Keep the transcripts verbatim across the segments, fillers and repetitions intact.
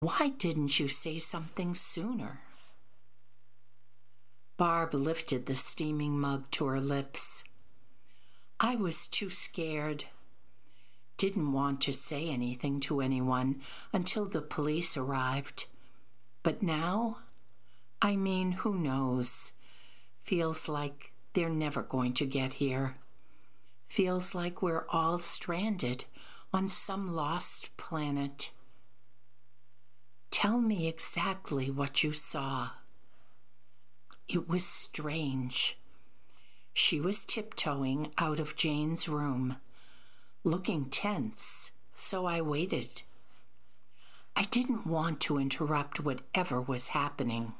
Why didn't you say something sooner? Barb lifted the steaming mug to her lips. I was too scared. Didn't want to say anything to anyone until the police arrived. But now, I mean, who knows? Feels like they're never going to get here. Feels like we're all stranded on some lost planet. Tell me exactly what you saw. It was strange. She was tiptoeing out of Jane's room, looking tense, so I waited. I didn't want to interrupt whatever was happening.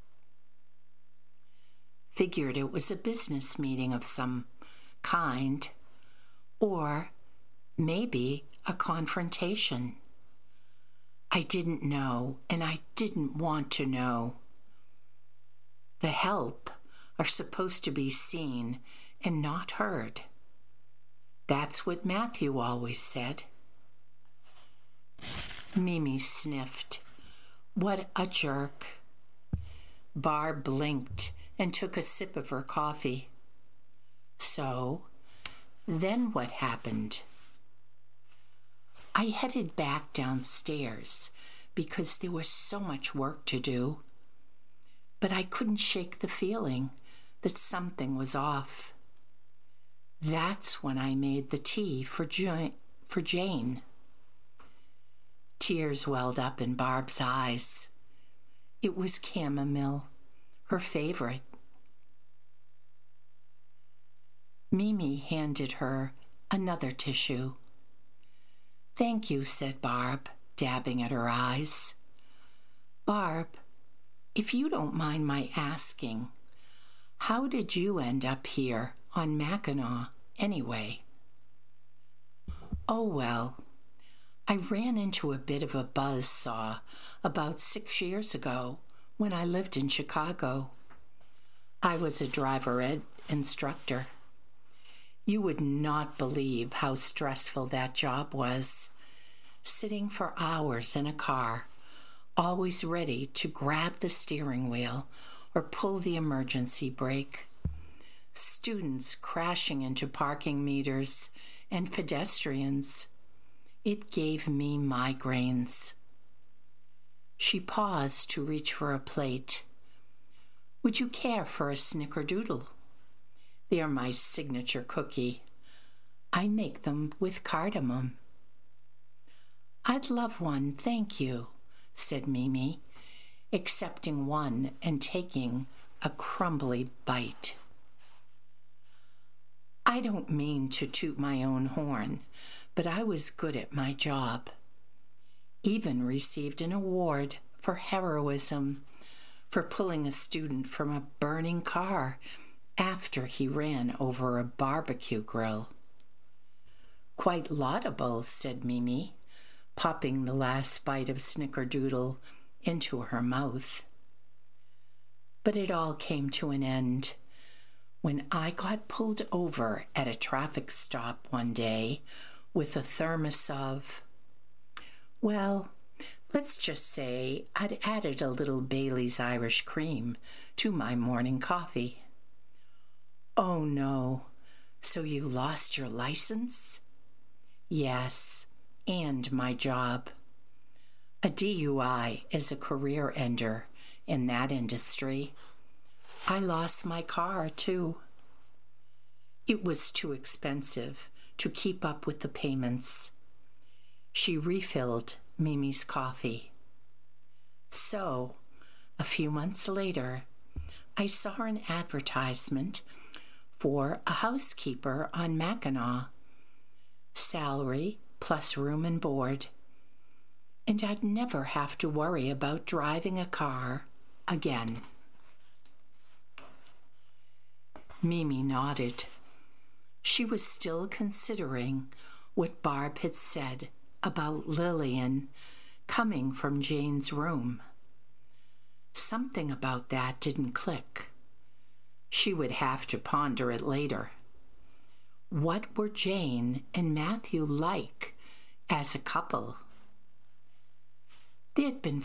Figured it was a business meeting of some kind, or maybe a confrontation. I didn't know, and I didn't want to know. The help are supposed to be seen and not heard. That's what Matthew always said. Mimi sniffed. What a jerk. Barb blinked and took a sip of her coffee. So, then what happened? I headed back downstairs because there was so much work to do. But I couldn't shake the feeling that something was off. That's when I made the tea for, jo- for Jane. Tears welled up in Barb's eyes. It was chamomile, her favorite. Mimi handed her another tissue. Thank you, said Barb, dabbing at her eyes. Barb, if you don't mind my asking, how did you end up here on Mackinac anyway? Oh, well, I ran into a bit of a buzzsaw about six years ago when I lived in Chicago. I was a driver ed instructor. You would not believe how stressful that job was, sitting for hours in a car, always ready to grab the steering wheel or pull the emergency brake. Students crashing into parking meters and pedestrians. It gave me migraines. She paused to reach for a plate. Would you care for a snickerdoodle? They're my signature cookie. I make them with cardamom. I'd love one, thank you, said Mimi, accepting one and taking a crumbly bite. I don't mean to toot my own horn, but I was good at my job. Even received an award for heroism for pulling a student from a burning car after he ran over a barbecue grill. Quite laudable, said Mimi, popping the last bite of snickerdoodle into her mouth. But it all came to an end when I got pulled over at a traffic stop one day with a thermos of, well, let's just say I'd added a little Bailey's Irish cream to my morning coffee. Oh no, so you lost your license? Yes, and my job. A D U I is a career ender in that industry. I lost my car, too. It was too expensive to keep up with the payments. She refilled Mimi's coffee. So, a few months later, I saw an advertisement for a housekeeper on Mackinac. Salary plus room and board. And I'd never have to worry about driving a car again. Mimi nodded. She was still considering what Barb had said about Lillian coming from Jane's room. Something about that didn't click. She would have to ponder it later. What were Jane and Matthew like as a couple? They had been